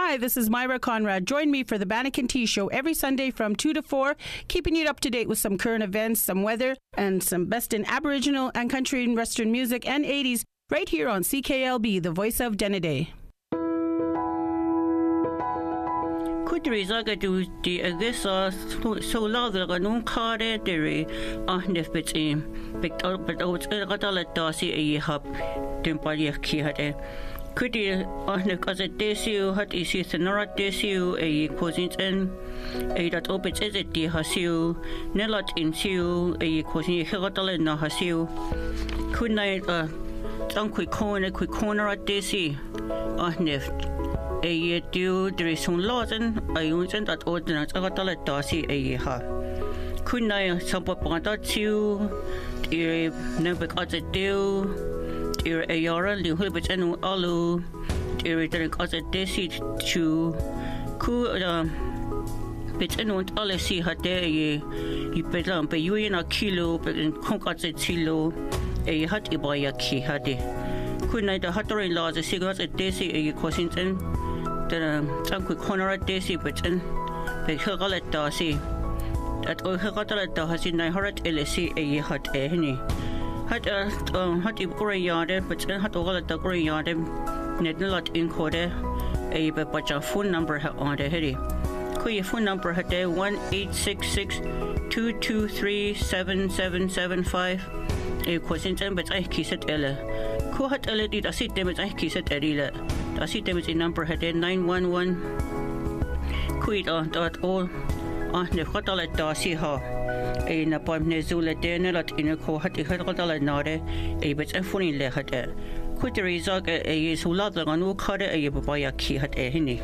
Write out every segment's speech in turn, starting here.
Hi, this is Myra Conrad. Join me for the Bannakin Tea Show every Sunday from 2 to 4, keeping you up to date with some current events, some weather, and some best in Aboriginal and country and Western music and 80s right here on CKLB, the voice of Denaday. Kudrizaga do the Agisa so lager no carde dere ahnef betim picked up but out a dasi a hub timpali ki hade Kudi ahnef as a desiu had isi thenora desiu a cousins and a that opens is it the hasiu nelat in siu a cousin hegatale na hasiu kunai quick corner at desi ahnef a do there is some laws and I use that ordinance. I got a let Darcy a ha. Couldn't I support that you? Never got a deal. Dear a yara, you hope it's an alu. Dear didn't got a desi to cool. It's an old alice had there you bet on pay you in a kilo, but in conquered a kilo. A hat a boy a key had it. Couldn't I the hattering laws a cigarette a desi a cousin and some quick corner at Daisy, but in the Hagalet Darcy. At all Hagalet Darcy, I heard LSC a hot a henny. Had a hot grey yard, but in hot all at the grey yard, net not in quarter, a but a phone number on the heady. Could your phone number had there 1-866-223-7775? A question, but I kiss it Ella. Who had Ella did I see them as I kiss it Ella? I see them as a number had 911. Quit on that all on the hotel at Darcy Hall. A napalm nezula denat in a co had a hotel at Nade, a bit a funny letter. Quit the result a is who loved on no card a by a key had a henny.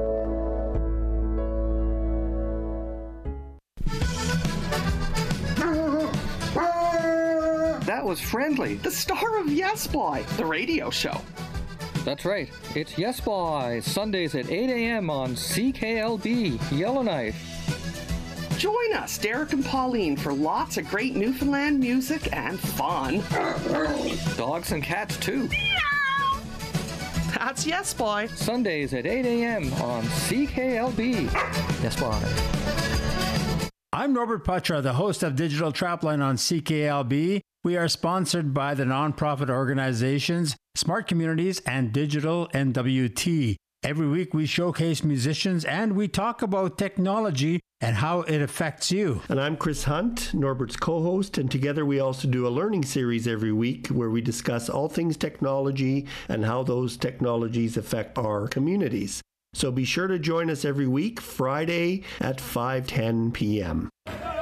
That was Friendly, the star of Yes Boy, the radio show. That's right. It's Yes Boy, Sundays at 8 a.m. on CKLB, Yellowknife. Join us, Derek and Pauline, for lots of great Newfoundland music and fun. Dogs and cats, too. That's Yes Boy. Sundays at 8 a.m. on CKLB. Yes Boy. I'm Norbert Patra, the host of Digital Trapline on CKLB. We are sponsored by the nonprofit organizations Smart Communities and Digital NWT. Every week we showcase musicians and we talk about technology and how it affects you. And I'm Chris Hunt, Norbert's co-host, and together we also do a learning series every week where we discuss all things technology and how those technologies affect our communities. So be sure to join us every week, Friday at 5:10 p.m.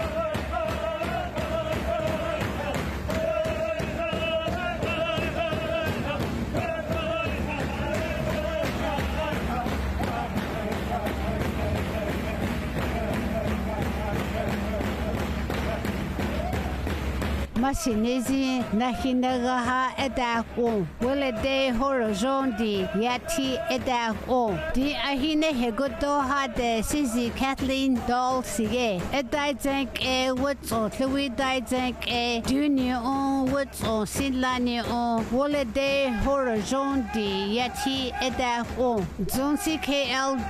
Masinezi nahinagaha edako welede horozondi yati edako di ahine hegodo hade sizi Kathleen Doll sige edaizenk wutso Louis daizenk junior on wutso silani on welede horozondi yati edako zonsi KLB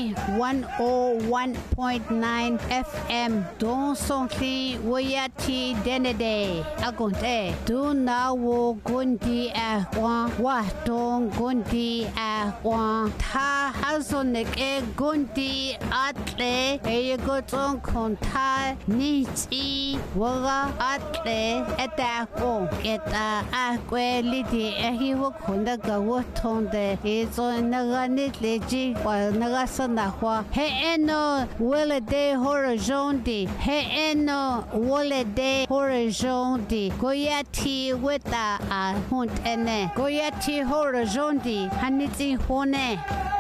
101.9 FM don sonli wayati denede agonte do na wo gundi a wa don gundi a wa ta hazonek gundi atle e goton konta nichi waga atle eta ko eta a kweliti e hi wo konda ga wo tonde e zo naga nitleji wa naga sana wa he eno wele de horizonti he eno wele de horizonti goyati weta a hunt ene goyati horizonti haniti hone